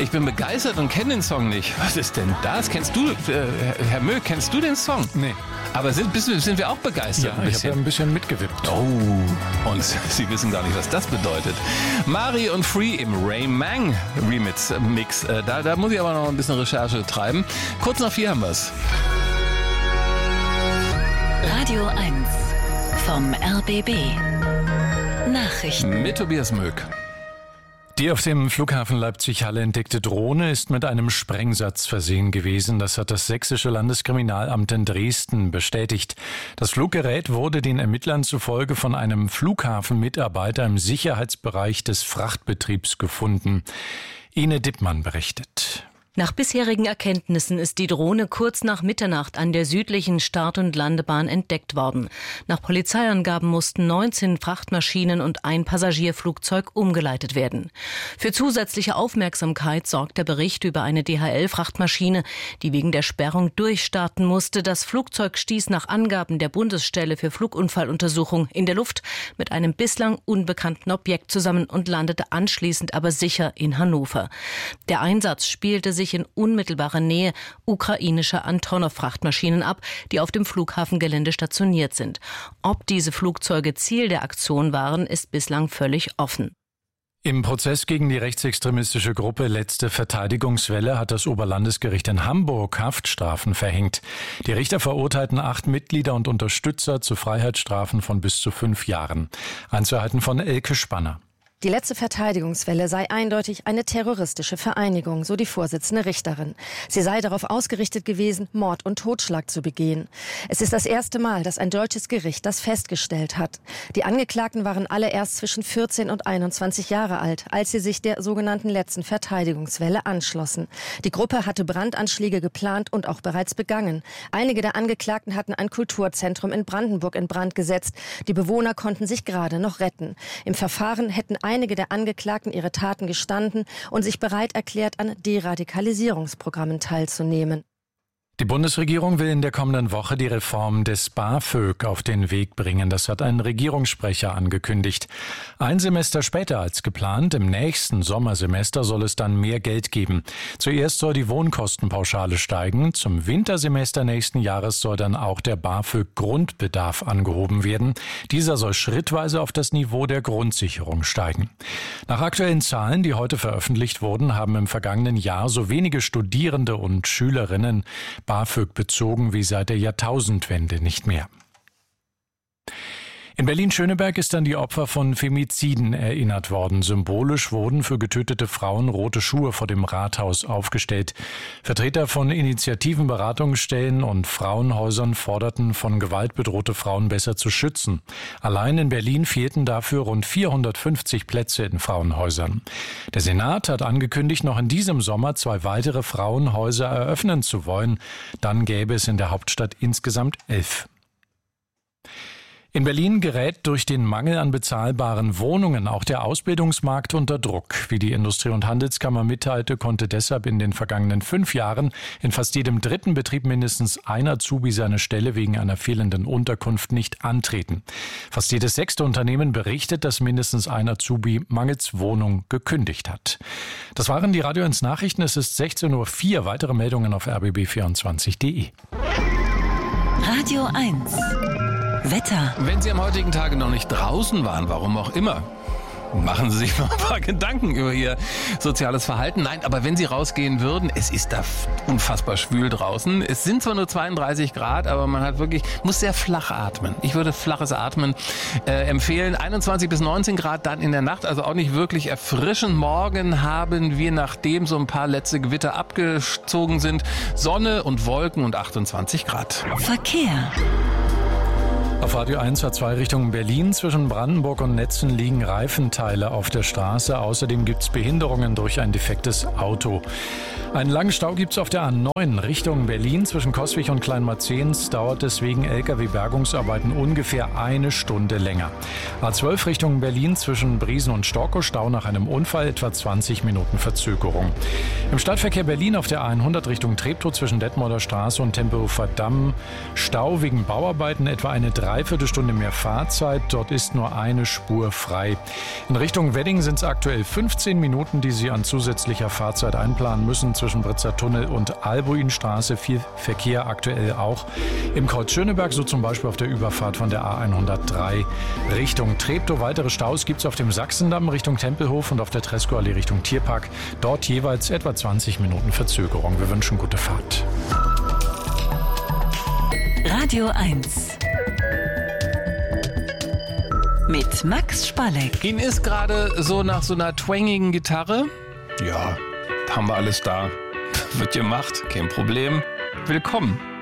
Ich bin begeistert und kenne den Song nicht. Was ist denn das? Kennst du, Herr Möh, kennst du den Song? Nee. Aber sind wir auch begeistert? Ja, ich habe ja ein bisschen mitgewippt. Oh, und Sie wissen gar nicht, was das bedeutet. Mari und Free im Ray Mang Remix Mix. Da muss ich aber noch ein bisschen Recherche treiben. Kurz nach 4 haben wir's. Radio 1 vom RBB. Nachrichten Mit Tobias Möck. Die auf dem Flughafen Leipzig-Halle entdeckte Drohne ist mit einem Sprengsatz versehen gewesen. Das hat das Sächsische Landeskriminalamt in Dresden bestätigt. Das Fluggerät wurde den Ermittlern zufolge von einem Flughafenmitarbeiter im Sicherheitsbereich des Frachtbetriebs gefunden. Ine Dippmann berichtet. Nach bisherigen Erkenntnissen ist die Drohne kurz nach Mitternacht an der südlichen Start- und Landebahn entdeckt worden. Nach Polizeiangaben mussten 19 Frachtmaschinen und ein Passagierflugzeug umgeleitet werden. Für zusätzliche Aufmerksamkeit sorgt der Bericht über eine DHL-Frachtmaschine, die wegen der Sperrung durchstarten musste. Das Flugzeug stieß nach Angaben der Bundesstelle für Flugunfalluntersuchung in der Luft mit einem bislang unbekannten Objekt zusammen und landete anschließend aber sicher in Hannover. Der Einsatz spielte sich in unmittelbarer Nähe ukrainischer Antonov-Frachtmaschinen ab, die auf dem Flughafengelände stationiert sind. Ob diese Flugzeuge Ziel der Aktion waren, ist bislang völlig offen. Im Prozess gegen die rechtsextremistische Gruppe Letzte Verteidigungswelle hat das Oberlandesgericht in Hamburg Haftstrafen verhängt. Die Richter verurteilten 8 Mitglieder und Unterstützer zu Freiheitsstrafen von bis zu 5 Jahren. Einzelheiten von Elke Spanner. Die Letzte Verteidigungswelle sei eindeutig eine terroristische Vereinigung, so die Vorsitzende Richterin. Sie sei darauf ausgerichtet gewesen, Mord und Totschlag zu begehen. Es ist das erste Mal, dass ein deutsches Gericht das festgestellt hat. Die Angeklagten waren alle erst zwischen 14 und 21 Jahre alt, als sie sich der sogenannten Letzten Verteidigungswelle anschlossen. Die Gruppe hatte Brandanschläge geplant und auch bereits begangen. Einige der Angeklagten hatten ein Kulturzentrum in Brandenburg in Brand gesetzt. Die Bewohner konnten sich gerade noch retten. Im Verfahren hätten einige der Angeklagten ihre Taten gestanden und sich bereit erklärt, an Deradikalisierungsprogrammen teilzunehmen. Die Bundesregierung will in der kommenden Woche die Reform des BAföG auf den Weg bringen. Das hat ein Regierungssprecher angekündigt. Ein Semester später als geplant, im nächsten Sommersemester, soll es dann mehr Geld geben. Zuerst soll die Wohnkostenpauschale steigen. Zum Wintersemester nächsten Jahres soll dann auch der BAföG-Grundbedarf angehoben werden. Dieser soll schrittweise auf das Niveau der Grundsicherung steigen. Nach aktuellen Zahlen, die heute veröffentlicht wurden, haben im vergangenen Jahr so wenige Studierende und Schülerinnen BAföG bezogen wie seit der Jahrtausendwende nicht mehr. In Berlin-Schöneberg ist an die Opfer von Femiziden erinnert worden. Symbolisch wurden für getötete Frauen rote Schuhe vor dem Rathaus aufgestellt. Vertreter von Initiativen, Beratungsstellen und Frauenhäusern forderten, von Gewalt bedrohte Frauen besser zu schützen. Allein in Berlin fehlten dafür rund 450 Plätze in Frauenhäusern. Der Senat hat angekündigt, noch in diesem Sommer 2 weitere Frauenhäuser eröffnen zu wollen. Dann gäbe es in der Hauptstadt insgesamt 11. In Berlin gerät durch den Mangel an bezahlbaren Wohnungen auch der Ausbildungsmarkt unter Druck. Wie die Industrie- und Handelskammer mitteilte, konnte deshalb in den vergangenen 5 Jahren in fast jedem 3. Betrieb mindestens ein Azubi seine Stelle wegen einer fehlenden Unterkunft nicht antreten. Fast jedes 6. Unternehmen berichtet, dass mindestens ein Azubi mangels Wohnung gekündigt hat. Das waren die Radio 1 Nachrichten. Es ist 16:04 Uhr. Weitere Meldungen auf rbb24.de. Radio 1 Wetter. Wenn Sie am heutigen Tage noch nicht draußen waren, warum auch immer, machen Sie sich mal ein paar Gedanken über Ihr soziales Verhalten. Nein, aber wenn Sie rausgehen würden, es ist da unfassbar schwül draußen. Es sind zwar nur 32 Grad, aber man hat wirklich, muss sehr flach atmen. Ich würde flaches Atmen empfehlen. 21 bis 19 Grad dann in der Nacht, also auch nicht wirklich erfrischend. Morgen haben wir, nachdem so ein paar letzte Gewitter abgezogen sind, Sonne und Wolken und 28 Grad. Verkehr. Auf Radio 1 hat 2 Richtungen Berlin. Zwischen Brandenburg und Netzen liegen Reifenteile auf der Straße. Außerdem gibt es Behinderungen durch ein defektes Auto. Einen langen Stau gibt es auf der A9 Richtung Berlin. Zwischen Coswig und Kleinmarzens dauert es wegen Lkw-Bergungsarbeiten ungefähr 1 Stunde länger. A12 Richtung Berlin zwischen Briesen und Storkow, Stau nach einem Unfall, etwa 20 Minuten Verzögerung. Im Stadtverkehr Berlin auf der A100 Richtung Treptow zwischen Detmolder Straße und Tempelhofer Damm, Stau wegen Bauarbeiten, etwa eine Dreiviertelstunde mehr Fahrzeit. Dort ist nur eine Spur frei. In Richtung Wedding sind es aktuell 15 Minuten, die Sie an zusätzlicher Fahrzeit einplanen müssen. Zwischen Britzer Tunnel und Albuinstraße viel Verkehr aktuell auch. Im Kreuz Schöneberg, so zum Beispiel auf der Überfahrt von der A103 Richtung Treptow. Weitere Staus gibt es auf dem Sachsendamm Richtung Tempelhof und auf der Tresco-Allee Richtung Tierpark. Dort jeweils etwa 20 Minuten Verzögerung. Wir wünschen gute Fahrt. Radio 1 mit Max Spalleck. Ihnen ist gerade so nach so einer twangigen Gitarre? Ja, haben wir alles da. Wird gemacht, kein Problem. Willkommen.